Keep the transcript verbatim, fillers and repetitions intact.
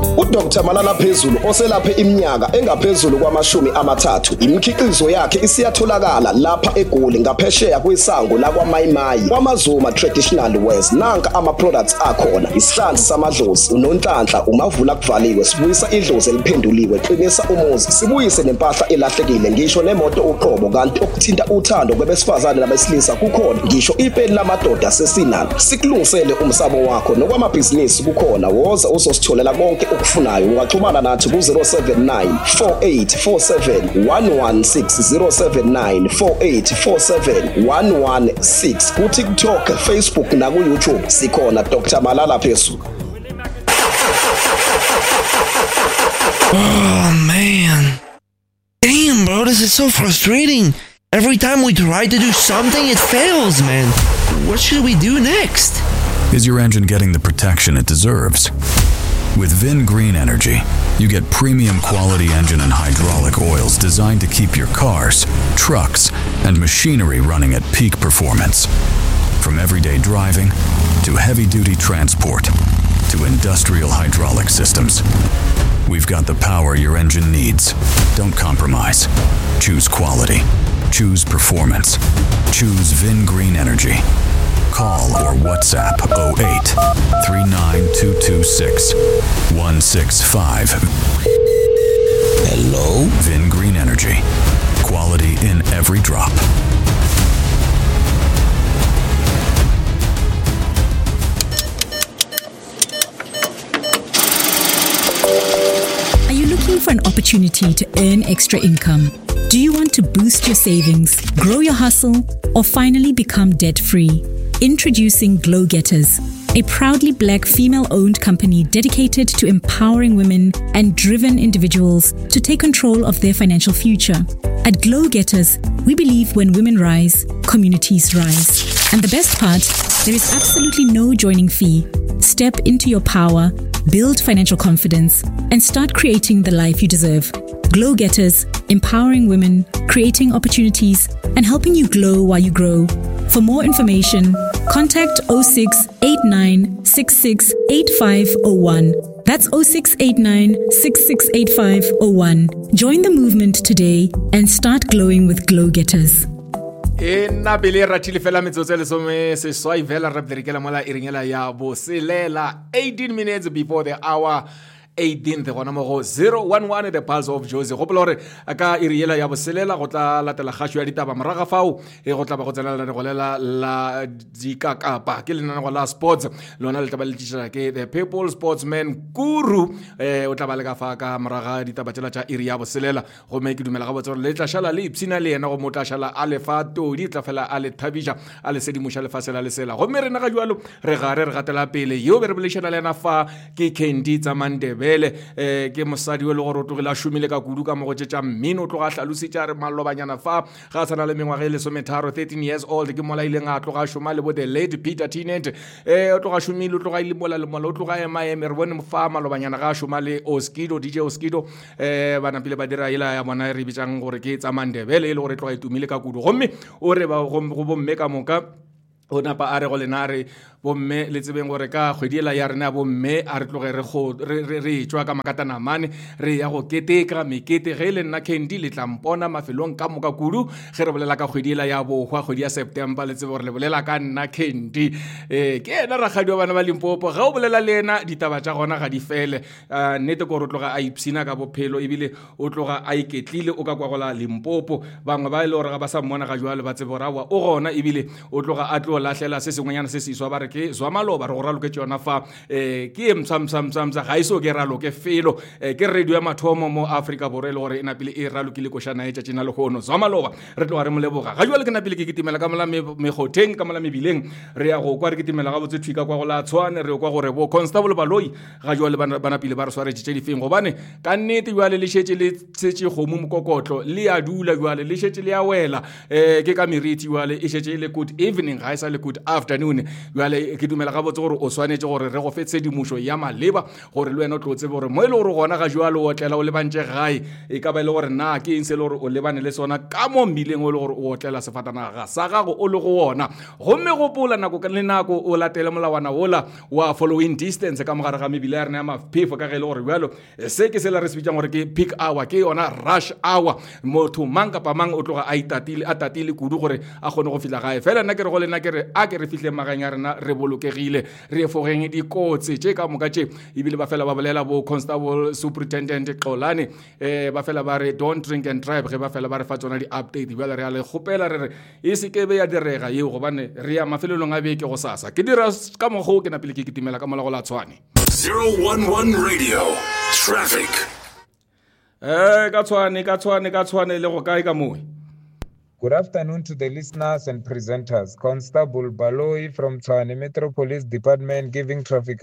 uDoctor Malala Phezulu oselaphe iminyaka engaphezulu kwamashumi amathathu. Imikhiqizo yakhe isiyatholakala lapha eGoli ngaphesheya kwisango lakwa Mayimai kwaMazuma Traditional Wares. Nanka ama products akhona: isihlanzi samadlozi, unonhlanhla, umavula kuvaliwe, sibuyisa idlozi eliphenduliwe, qinisa umuzi, sibuyise nempahla elahlekile, ngisho nemoto uqobo. Kanti okuthinta uthando kwabesifazane nabesilisa kukhona, ngisho ipeni lamadoda sesinalo. Sikulungisele umsamo wakho nokwamabhizinisi kukhona. Woza uzositholela konke ukufunayo. Ungaxhumana nathi ku zero seven nine four eight four seven one one six zero seven nine four eight four seven one one six. Ku TikTok, Facebook na ku YouTube sikhona Doctor Malala Phezulu. Oh man. Damn, bro, this is so frustrating. Every time we try to do something, it fails, man. What should we do next? Is your engine getting the protection it deserves? With Vin Green Energy, you get premium quality engine and hydraulic oils designed to keep your cars, trucks, and machinery running at peak performance. From everyday driving to heavy-duty transport to industrial hydraulic systems, we've got the power your engine needs. Don't compromise. Choose quality. Choose performance. Choose Vin Green Energy. Call or WhatsApp oh eight, three nine two two six, one six five. Hello? Vin Green Energy. Quality in every drop. Are you looking for an opportunity to earn extra income? Do you want to boost your savings, grow your hustle, or finally become debt-free? Introducing Glow Getters, a proudly black female-owned company dedicated to empowering women and driven individuals to take control of their financial future. At Glow Getters, we believe when women rise, communities rise. And the best part, there is absolutely no joining fee. Step into your power, build financial confidence, and start creating the life you deserve. Glow Getters, empowering women, creating opportunities, and helping you glow while you grow. For more information, contact oh six eight nine six six eight five oh one. That's oh six eight nine six six eight five oh one. Join the movement today and start glowing with Glow Getters. Ena bele ratile fela metsotso le some se swai vela rap dirikela mola iringela ya bo selela eighteen minutes before the hour eighteen the gona mo go zero one one the pulse of Josie go pela gore aka iriela ya boselela go tla latela gasho ya ditaba moraga fao e go tla ba go tsena le go lela la dikakapa ke lena go la sports lona le taba le tshira ke the people sportsman guru eh o tla ba le ka fa ka moraga ditaba tsela tsa iri ya boselela go me ke dumela ga botsore le tla shala le ipsina le yena go motla shala a le fa to di tla fela a le thabija a le sedimusha le fasela le sela go me rena ga jwalo re gare re gatela pele yo be re boleshana le na fa ke Candy tsa Mandebe eh ke mosadi o le go rotogela shumile ka kudu ka mo go tsetsa mmino tlo ga hlalositsa re malobanyana fa ga tsana le mengwa le sometharo thirteen years old ke mola ile nga tlo ga shuma le bo the late Peter Tennant eh o tlo ga shumile o tlo ga ile mola le mola o tlo ga ema eme re bone mfa malobanyana ga shuma le Oskido D J Oskido eh bana pile ba dira ila ya bona re bitsang gore ke tsa Mandebele ile gore tlo ga itumile ka kudu gomme o re ba go bomme ka moka ona pa are go lenare bomme le tsebeng gore ka kgwediela ya rena bomme a re tloge re go re re tswa ka makatana mane re ya go keteka mekete ge le nna Candy le tlampona mafelong ka moka kudu ge re bolela ka kgwediela ya bo gwa kgwedi ya September le tsebe gore le bolela ka nna Candy eh ke ena ragadi wa bana ba Limpopo ga o bolela lena ditaba tsa gona ga di fele nnete go rotloga a ipsina ka bophelo ebile o tloga a iketlile o ka kwa gola Limpopo bangwe ba ile gore ga ba sa mmona ga jwale ba tsebe gore wa o gona ebile o tloga a tlo lahlela se sengwenyana se se iswa ba re ke zwa maloba re go raloke tsona fa eh ke msam sam sam sa ga iso ke raloke felo ke radio ya mathomo mo Africa borele gore ena pele e ralokile ko shana e tšina le gono zwa maloba re tlo re moleboga ga jwale ke na pele ke kitimela ka mola me goteng ka mola mebileng re ya go kwa re kitimela ga botse thwika kwa go la tshwane re kwa gore bo constable Baloi ga jwale bana pele ba re sware tšitše di feng gobane ka nnete jwale le shetse le tšetse go mo mokokotlo le ya dula jwale le shetse le ya wela eh ke ka meriti jwale e shetse le good evening ga isa le good afternoon jwale why ke dumela ga botse gore o swanetse gore re go fetse dimušo ya maleba gore le wena o tlo tsebe gore mo ile gore gona ga jwalo o tlela o lebantse gae e ka ba ile gore na ke eng se le gore o lebane le sona ka mo mmileng o le gore o otlela sefatanaga sa gago o le go ona gomme gopola nako le nako o latele molawana ola wa following distance ka mogare ga mebile ya rena ya maphefo ka ge le gore bjalo se ke se la re se bitsang gore ke peak hour ke yona rush hour motho mang kapa mang o tloga a itatile a tatile kudu gore a gone go fitla gae fela nna ke re go lena ke re a ke re fihle magaeng ya rena re bolokegile re efogeng dikotsi tše ka moka tše ebile ba fela ba bolela bo constable superintendent Xolani eh ba fela ba re don't drink and drive ge ba fela ba re fa tsona di update ba re a le gopela re re e se ke be ya direga yeo go bane re ya mafelelong a beke go sasa ke dira ka mogo ke na pele ke kitimela ka mola go la Tshwane zero one one Radio Traffic. Eh ka Tshwane ka Tshwane ka Tshwane le go kae ka moe. Good afternoon to the listeners and presenters. Constable Baloi from Tshwane Metro Police Department giving traffic